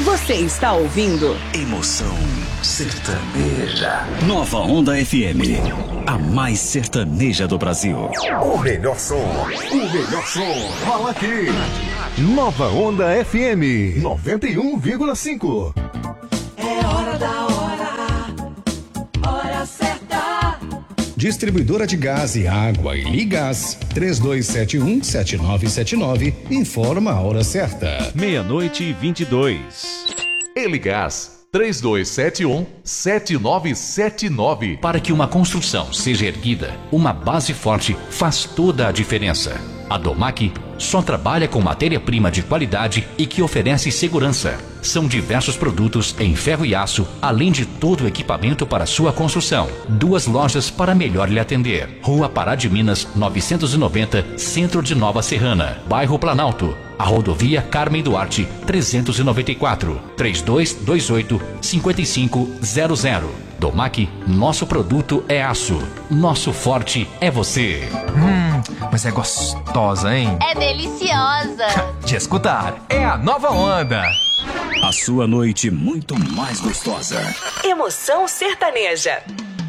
Você está ouvindo Emoção Sertaneja. Nova Onda FM, a mais sertaneja do Brasil. O melhor som rola aqui. Nova Onda FM 91,5. É hora da hora certa. Distribuidora de gás e água e Ligás 3271-7979 informa a hora certa. 00:22. Eligás 3271-7979. Para que uma construção seja erguida, uma base forte faz toda a diferença. A Domac só trabalha com matéria-prima de qualidade e que oferece segurança. São diversos produtos em ferro e aço, além de todo o equipamento para sua construção. 2 lojas para melhor lhe atender. Rua Pará de Minas, 990, Centro de Nova Serrana, Bairro Planalto. A rodovia Carmen Duarte, 394, 3228-5500. Domac, nosso produto é aço. Nosso forte é você. Mas é gostosa, hein? É deliciosa. De escutar, é a Nova Onda. A sua noite muito mais gostosa. Emoção Sertaneja.